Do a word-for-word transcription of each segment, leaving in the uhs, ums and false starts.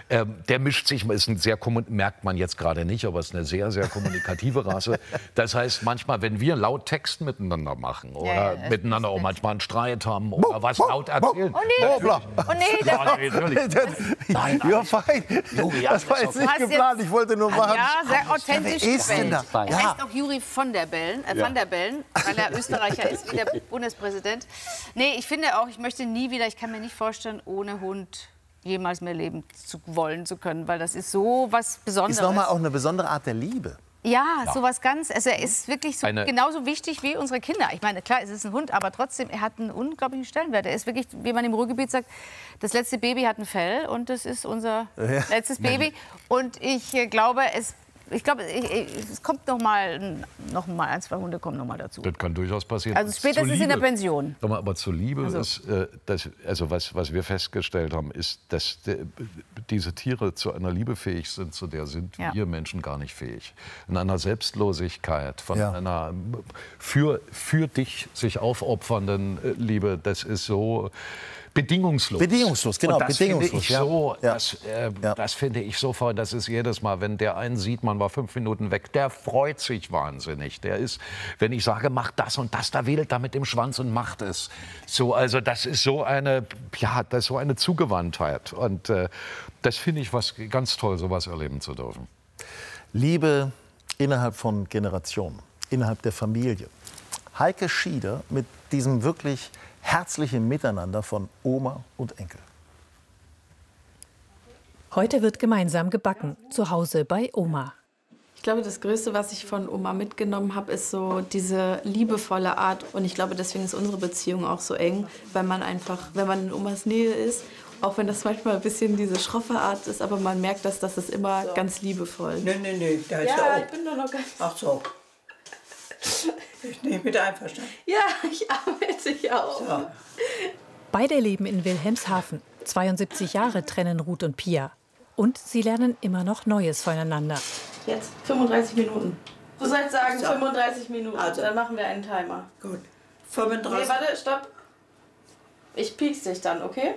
Ähm, der mischt sich, ist ein sehr, merkt man jetzt gerade nicht, aber es ist eine sehr, sehr kommunikative Rasse. Das heißt, manchmal, wenn wir laut Text miteinander machen oder ja, ja, miteinander auch manchmal einen Streit haben oder was laut erzählen. Oh nee, oh, nee, das ja, nee, natürlich. Nein, ja, fein. Juri, ja, das war jetzt nicht geplant, ich wollte nur machen. Ja, sehr authentisch. Wer ist denn da? Er Ja. heißt auch Juri von der Bellen, äh, van der Bellen, weil er Österreicher ist wie der Bundespräsident. Nee, ich finde auch, ich möchte nie wieder, ich kann mir nicht vorstellen, ohne Hund jemals mehr leben zu wollen zu können, weil das ist so was Besonderes. Ist noch mal auch eine besondere Art der Liebe. Ja, ja. sowas ganz, also er ist wirklich so, Eine genauso wichtig wie unsere Kinder. Ich meine, klar, es ist ein Hund, aber trotzdem, er hat einen unglaublichen Stellenwert. Er ist wirklich, wie man im Ruhrgebiet sagt, das letzte Baby hat ein Fell und das ist unser ja. letztes Baby. Und ich äh, glaube, es Ich glaube, es kommt noch mal, noch mal ein, zwei Hunde kommen noch mal dazu. Das kann durchaus passieren. Also spätestens in der Pension. Aber, aber zur Liebe also. ist, äh, das, also was, was wir festgestellt haben, ist, dass de, diese Tiere zu einer Liebe fähig sind, zu der sind ja. wir Menschen gar nicht fähig. In einer Selbstlosigkeit, von ja. einer für, für dich sich aufopfernden Liebe, das ist so bedingungslos. Bedingungslos, genau. Und das bedingungslos, finde ich ja. so, ja. Das, äh, ja. das finde ich so voll. Das ist jedes Mal, wenn der einen sieht, man war fünf Minuten weg, der freut sich wahnsinnig. Der ist, wenn ich sage, mach das und das, da wedelt er mit dem Schwanz und macht es. So, also das ist so eine, ja, das ist so eine Zugewandtheit. Und äh, das finde ich was ganz toll, sowas erleben zu dürfen. Liebe innerhalb von Generationen, innerhalb der Familie. Heike Schieder mit diesem wirklich herzlichen Miteinander von Oma und Enkel. Heute wird gemeinsam gebacken, zu Hause bei Oma. Ich glaube, das Größte, was ich von Oma mitgenommen habe, ist so diese liebevolle Art. Und ich glaube, deswegen ist unsere Beziehung auch so eng, weil man einfach, wenn man in Omas Nähe ist, auch wenn das manchmal ein bisschen diese schroffe Art ist, aber man merkt, dass das ist immer so. Ganz liebevoll. Nee, nee, nee, da ist ja, er auch. Ich bin doch noch gar nicht. Ach so. Ich nehme mit einverstanden. Ja, ich arbeite ja auch. So. Beide leben in Wilhelmshaven. zweiundsiebzig Jahre trennen Ruth und Pia. Und sie lernen immer noch Neues voneinander. Jetzt fünfunddreißig Minuten. Du sollst sagen so. fünfunddreißig Minuten. Also. Dann machen wir einen Timer. Gut. fünfunddreißig. Nee, warte, stopp. Ich piekst dich dann, okay?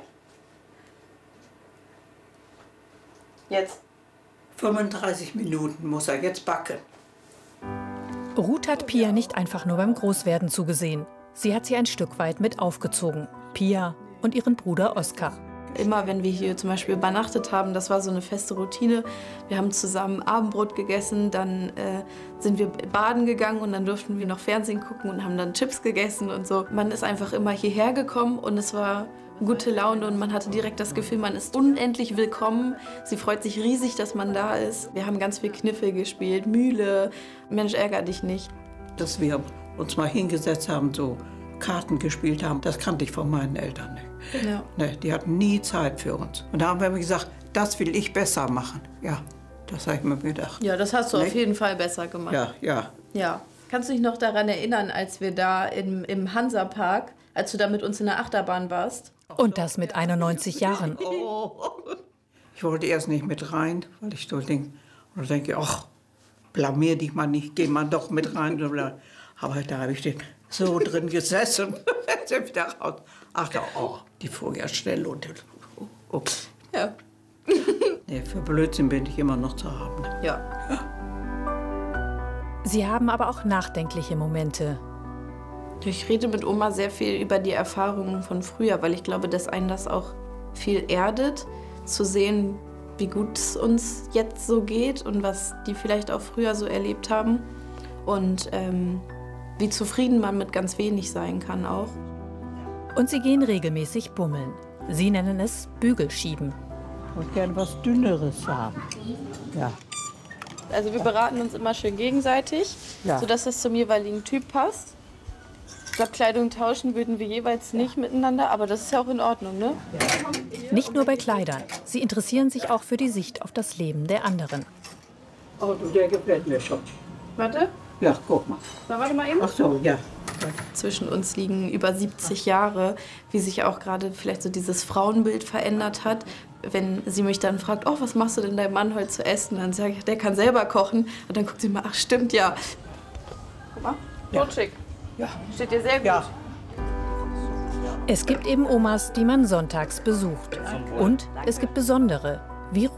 Jetzt. fünfunddreißig Minuten muss er jetzt backen. Ruth hat Pia nicht einfach nur beim Großwerden zugesehen. Sie hat sie ein Stück weit mit aufgezogen. Pia und ihren Bruder Oskar. Immer wenn wir hier zum Beispiel übernachtet haben, das war so eine feste Routine. Wir haben zusammen Abendbrot gegessen, dann äh, sind wir baden gegangen und dann durften wir noch Fernsehen gucken und haben dann Chips gegessen und so. Man ist einfach immer hierher gekommen und es war gute Laune und man hatte direkt das Gefühl, man ist unendlich willkommen. Sie freut sich riesig, dass man da ist. Wir haben ganz viel Kniffel gespielt, Mühle, Mensch, ärger dich nicht. Dass wir uns mal hingesetzt haben, so Karten gespielt haben, das kannte ich von meinen Eltern nicht. Ja. Nee, die hatten nie Zeit für uns. Und da haben wir immer gesagt, das will ich besser machen. Ja, das habe ich mir gedacht. Ja, das hast du Nee? auf jeden Fall besser gemacht. Ja, ja. Ja. Kannst du dich noch daran erinnern, als wir da im, im Hansapark, als du da mit uns in der Achterbahn warst? Und das mit einundneunzig Jahren. Ich wollte erst nicht mit rein, weil ich so denke, und denke, ach, blamier dich mal nicht, geh mal doch mit rein. Aber da habe ich den so drin gesessen, sind wieder raus. Ach, da, oh, die fuhr ja schnell und ups. Ja. Nee, für Blödsinn bin ich immer noch zu haben. Ja. Sie haben aber auch nachdenkliche Momente. Ich rede mit Oma sehr viel über die Erfahrungen von früher, weil ich glaube, dass einen das auch viel erdet, zu sehen, wie gut es uns jetzt so geht und was die vielleicht auch früher so erlebt haben. Und ähm, wie zufrieden man mit ganz wenig sein kann auch. Und sie gehen regelmäßig bummeln. Sie nennen es Bügelschieben. Ich würde gerne was Dünneres haben. Ja. Also wir beraten uns immer schön gegenseitig, Ja. sodass es zum jeweiligen Typ passt. Ich glaube, Kleidung tauschen würden wir jeweils nicht miteinander, aber das ist ja auch in Ordnung, ne? Nicht nur bei Kleidern. Sie interessieren sich auch für die Sicht auf das Leben der anderen. Oh, du, der gefällt mir schon. Warte. Ja, guck mal. Na, warte mal eben. Ach so, ja. Zwischen uns liegen über siebzig Jahre, wie sich auch gerade vielleicht so dieses Frauenbild verändert hat. Wenn sie mich dann fragt, oh, was machst du denn deinem Mann heute zu essen? Dann sage ich, der kann selber kochen. Und dann guckt sie mal, ach stimmt, ja. Guck mal, Ja. totschick. Ja. Steht dir sehr gut. Ja. Es gibt eben Omas, die man sonntags besucht. Und es gibt besondere, wie Ruth.